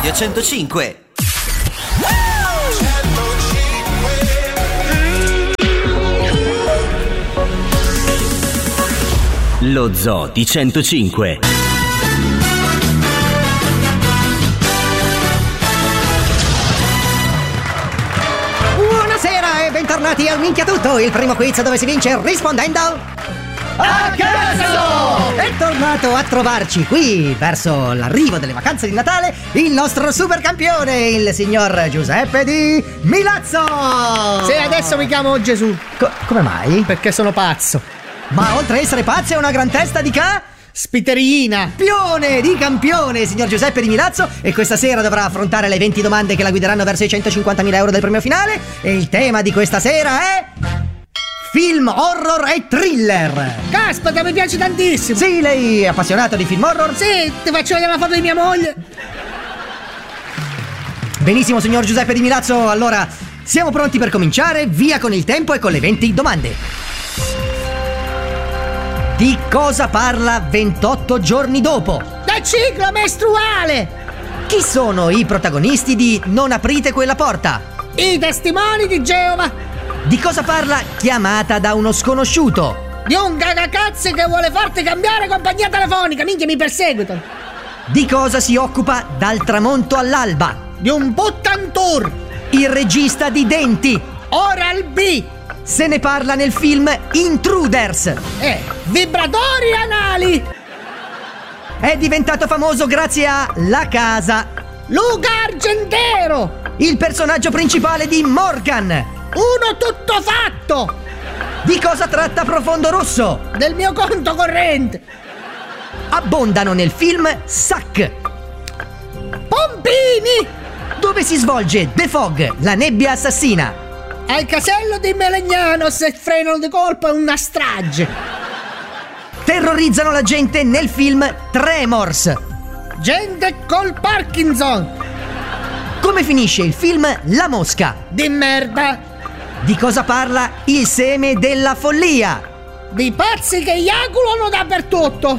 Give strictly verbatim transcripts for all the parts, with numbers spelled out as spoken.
Radio centocinque. Lo Zoo di centocinque. Buonasera e bentornati al Minchia Tutto, il primo quiz dove si vince rispondendo a caso! È tornato a trovarci qui, verso l'arrivo delle vacanze di Natale, il nostro super campione, il signor Giuseppe Di Milazzo! Sì, adesso mi chiamo Gesù. Co- come mai? Perché sono pazzo. Ma oltre a essere pazzo è una gran testa di ca... Spiterina. Campione di campione, signor Giuseppe Di Milazzo, e questa sera dovrà affrontare le venti domande che la guideranno verso i centocinquantamila euro del premio finale. E il tema di questa sera è... film horror e thriller. Caspita, mi piace tantissimo. Sì, lei è appassionato di film horror? Sì, ti faccio vedere la foto di mia moglie. Benissimo, signor Giuseppe Di Milazzo, allora siamo pronti per cominciare. Via con il tempo e con le venti domande. Di cosa parla ventotto giorni dopo? Del ciclo mestruale. Chi sono i protagonisti di Non aprite quella porta? I testimoni di Geova. Di cosa parla Chiamata da uno sconosciuto? Di un cagacazzi che vuole farti cambiare compagnia telefonica. Minchia, mi perseguitano. Di cosa si occupa Dal tramonto all'alba? Di un buttantour. Il regista di Denti. Oral B. Se ne parla nel film Intruders. Eh, vibratori anali. È diventato famoso grazie a La Casa. Luca Argentero. Il personaggio principale di Morgan. Uno tutto fatto. Di cosa tratta Profondo Rosso? Del mio conto corrente. Abbondano nel film Suck. Pompini. Dove si svolge The Fog, la nebbia assassina? Al casello di Melegnano, se frenano di colpo è una strage. Terrorizzano la gente nel film Tremors. Gente col Parkinson. Come finisce il film La Mosca? Di merda. Di cosa parla Il seme della follia? Di pazzi che eiaculano dappertutto.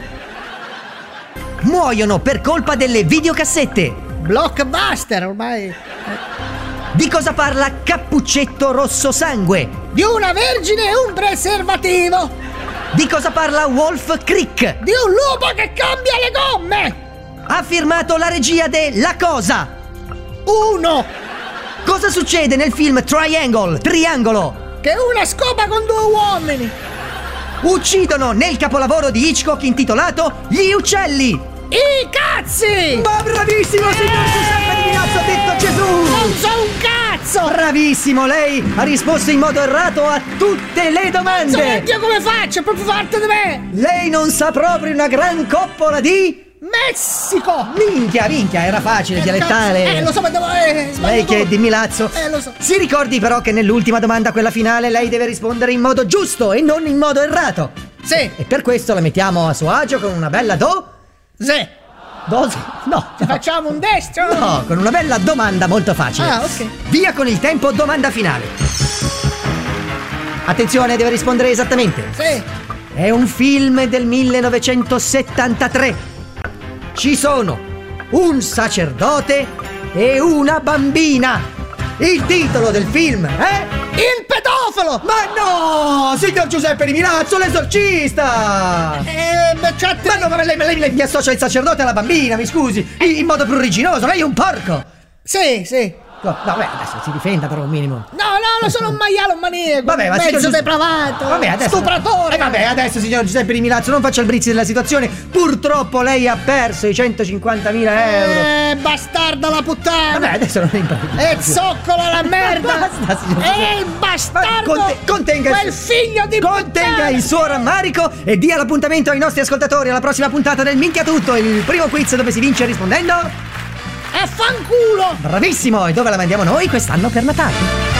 Muoiono per colpa delle videocassette. Blockbuster ormai. Di cosa parla Cappuccetto Rosso Sangue? Di una vergine e un preservativo. Di cosa parla Wolf Creek? Di un lupo che cambia le gomme. Ha firmato la regia de La Cosa. Uno. Cosa succede nel film Triangle, Triangolo? Che una scopa con due uomini. Uccidono nel capolavoro di Hitchcock intitolato Gli uccelli. I cazzi! Ma bravissimo, signor Giuseppe Di Milazzo, ha detto Gesù! Non so un cazzo! Bravissimo, lei ha risposto in modo errato a tutte le domande! Io come faccio? È proprio parte di me! Lei non sa proprio una gran coppola di... Messico! Minchia, minchia, era facile, eh, dialettale! Eh, lo so, ma devo... Eh, lei che è Di Milazzo! Eh, lo so! Si ricordi però che nell'ultima domanda, quella finale, lei deve rispondere in modo giusto e non in modo errato! Sì! E per questo la mettiamo a suo agio con una bella do... Sì! Do... No! Ci facciamo un destro? No, con una bella domanda molto facile! Ah, ok! Via con il tempo, domanda finale! Attenzione, deve rispondere esattamente! Sì! È un film del millenovecentosettantatré. Ci sono un sacerdote e una bambina. Il titolo del film è... Il pedofilo! Ma no! Signor Giuseppe Di Milazzo, l'esorcista! Eh, ma c'ha... Ma no, ma lei, lei, lei mi associa il sacerdote alla bambina, mi scusi! In, in modo pruriginoso, lei è un porco! Sì, sì. No, no, beh, adesso si difenda per un minimo. No, no, non sono un maiale, un maniaco. Vabbè, ma mezzo signor Giuse- depravato. Vabbè, adesso... Stupratore. Eh, vabbè, adesso, signor Giuseppe Di Milazzo, non faccia il brizzi della situazione. Purtroppo lei ha perso i centocinquantamila euro. Eh, bastarda la puttana. Vabbè, adesso non è importante. E zoccola la merda. Basta, signor Giuseppe. E il bastardo. Conte- contenga quel il figlio di Contenga puttana. il suo rammarico e dia l'appuntamento ai nostri ascoltatori alla prossima puntata del Minchia Tutto, il primo quiz dove si vince rispondendo... A fanculo. Bravissimo! E dove la mandiamo noi quest'anno per Natale?